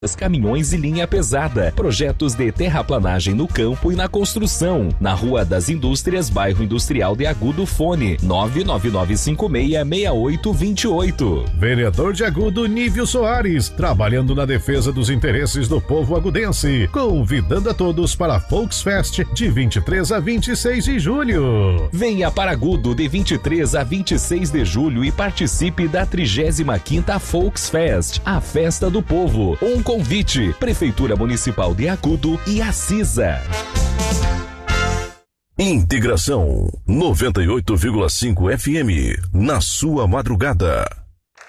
caminhões e linha pesada, projetos de terraplanagem no campo e na construção, na Rua das Indústrias, bairro Industrial de Agudo, fone 999566828. Vereador de Agudo, Nívio Soares, trabalhando na defesa dos interesses do povo agudense, convidando a todos para a Volksfest de 23 a 26 de julho. Venha para Agudo de 23 a 26 de julho e participe da 35ª Volksfest, a festa do povo. Convite, Prefeitura Municipal de Agudo e a CISA. Integração 98,5 FM, na sua madrugada.